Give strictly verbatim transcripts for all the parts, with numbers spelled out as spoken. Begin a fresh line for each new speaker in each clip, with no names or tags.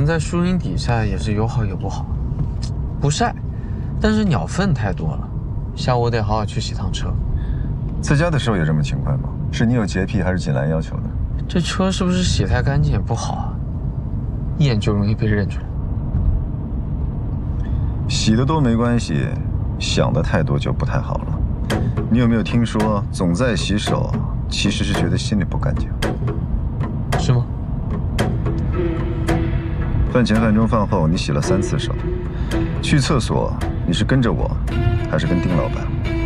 在树荫底下也是有好有不好，不晒，但是鸟粪太多了，下午得好好去洗趟车。
自家的时候有这么勤快吗？是你有洁癖还是锦兰要求的？
这车是不是洗太干净也不好啊，一眼就容易被认出来。
洗得多没关系，想的太多就不太好了。你有没有听说，总在洗手，其实是觉得心里不干净？
是吗？
饭前、饭中、饭后，你洗了三次手。去厕所，你是跟着我，还是跟丁老板？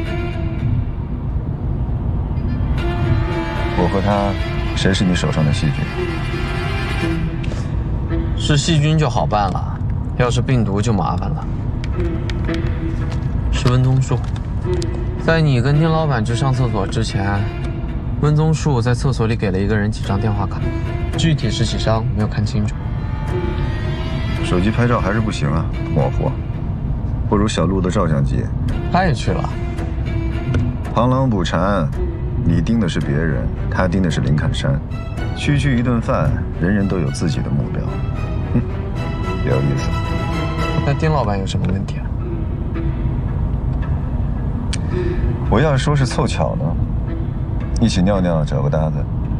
我和他，谁是你手上的细菌？
是细菌就好办了，要是病毒就麻烦了。是温宗树，在你跟丁老板去上厕所之前，温宗树在厕所里给了一个人几张电话卡，具体是几张没有看清楚。
手机拍照还是不行啊，模糊。不如小陆的照相机。
他也去了。
螳螂捕蝉，你盯的是别人，他盯的是林坎山。区区一顿饭，人人都有自己的目标。哼，有意思。
那丁老板有什么问题啊？
我要说是凑巧呢，一起尿尿找个搭子。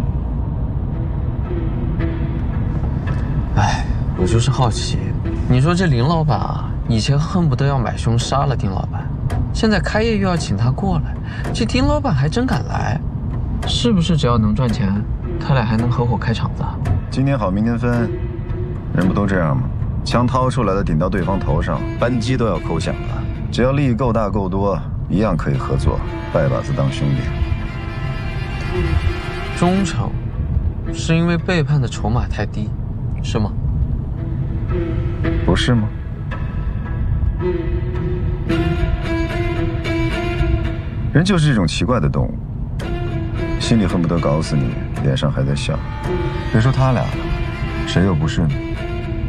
哎，我就是好奇，你说这林老板啊，以前恨不得要买凶杀了丁老板，现在开业又要请他过来，这丁老板还真敢来，是不是只要能赚钱，他俩还能合伙开厂子啊？
今天好明天分，人不都这样吗？枪掏出来了顶到对方头上，扳机都要扣响了。只要利益够大够多，一样可以合作，拜把子当兄弟。
忠诚是因为背叛的筹码太低，是吗？
不是吗？人就是这种奇怪的动物，心里恨不得搞死你，脸上还在笑。别说他俩了，谁又不是呢？